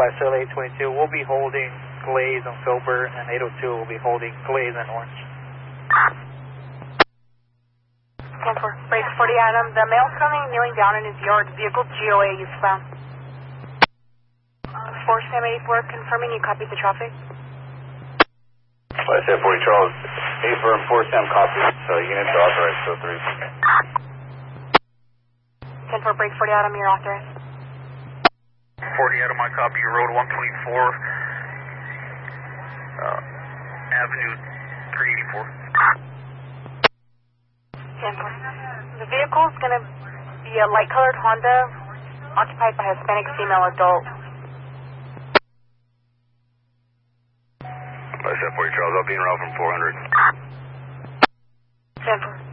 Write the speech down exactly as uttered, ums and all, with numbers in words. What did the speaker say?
S L eight twenty-two, we'll be holding Glaze and Filbert, and eight oh two will be holding Glaze and Orange. ten four, break forty Adam, the male's coming, kneeling down in his yard, vehicle G O A eastbound. four Sam eighty-four, confirming you copied the traffic. I said forty Charles, eighty-four and four Sam copy, so units are authorized, so three. ten four, break forty Adam, you're authorized. forty Adam, I copy, road one twenty-four, uh, Avenue three eighty-four. ten four. The vehicle is going to be a light-colored Honda, occupied by a Hispanic female adult. I said forty Charles, I'll be in route from four hundred. ten four.